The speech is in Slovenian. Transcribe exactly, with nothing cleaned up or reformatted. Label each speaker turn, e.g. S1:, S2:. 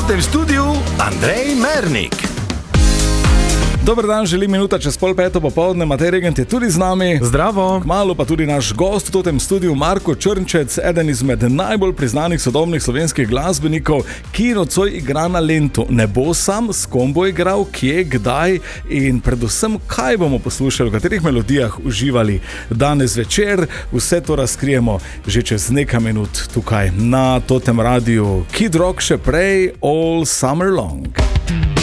S1: Totem studiu Andrej Mernik.
S2: Dober dan, želim minuta čez pol peto popoldne, Matej Regent je tudi z nami.
S3: Zdravo.
S2: Kmalu pa tudi naš gost v tem studiu, Marko Črnčec, eden izmed najbolj priznanih sodobnih slovenskih glasbenikov, ki nocoj igra na Lentu. Ne bo sam, s kom bo igral, kje, kdaj in predvsem kaj bomo poslušali, v katerih melodijah uživali danes večer. Vse to razkrijemo že čez nekaj minut tukaj na Totem Radiu. Kid Rock še prej, All Summer Long.